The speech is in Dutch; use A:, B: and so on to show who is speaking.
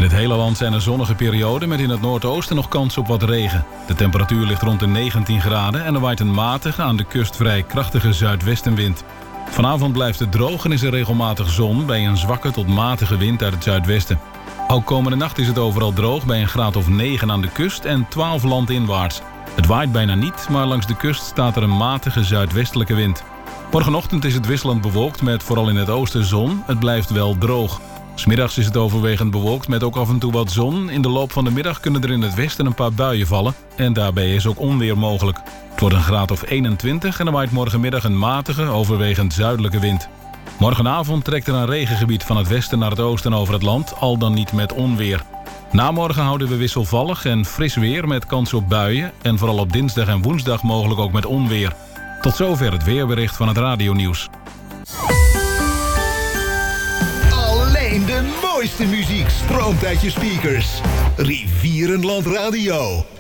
A: In het hele land zijn er zonnige perioden met in het noordoosten nog kans op wat regen. De temperatuur ligt rond de 19 graden en er waait een matige, aan de kust vrij krachtige zuidwestenwind. Vanavond blijft het droog en is er regelmatig zon bij een zwakke tot matige wind uit het zuidwesten. Ook komende nacht is het overal droog bij een graad of 9 aan de kust en 12 landinwaarts. Het waait bijna niet, maar langs de kust staat er een matige zuidwestelijke wind. Morgenochtend is het wisselend bewolkt met vooral in het oosten zon. Het blijft wel droog. 'S Middags is het overwegend bewolkt met ook af en toe wat zon. In de loop van de middag kunnen er in het westen een paar buien vallen. En daarbij is ook onweer mogelijk. Het wordt een graad of 21 en er waait morgenmiddag een matige, overwegend zuidelijke wind. Morgenavond trekt er een regengebied van het westen naar het oosten over het land, al dan niet met onweer. Na morgen houden we wisselvallig en fris weer met kans op buien. En vooral op dinsdag en woensdag mogelijk ook met onweer. Tot zover het weerbericht van het radionieuws.
B: Alleen de mooiste muziek stroomt uit je speakers. Rivierenland Radio.